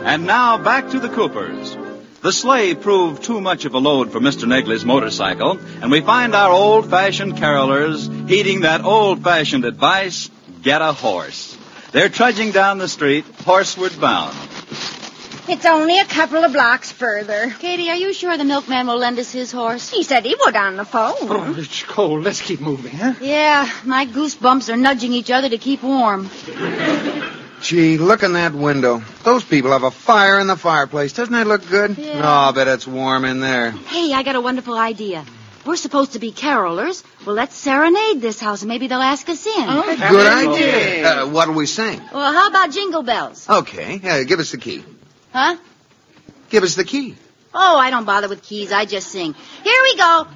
And now back to the Coopers. The sleigh proved too much of a load for Mr. Negley's motorcycle, and we find our old-fashioned carolers heeding that old-fashioned advice, get a horse. They're trudging down the street, horseward bound. It's only a couple of blocks further. Katie, are you sure the milkman will lend us his horse? He said he would on the phone. Oh, it's cold. Let's keep moving, huh? Yeah, my goosebumps are nudging each other to keep warm. Gee, look in that window. Those people have a fire in the fireplace. Doesn't that look good? Yeah. Oh, I bet it's warm in there. Hey, I got a wonderful idea. We're supposed to be carolers. Well, let's serenade this house, and maybe they'll ask us in. Good idea. What'll we sing? Well, how about Jingle Bells? Okay, give us the key. Huh? Give us the key. Oh, I don't bother with keys. I just sing. Here we go.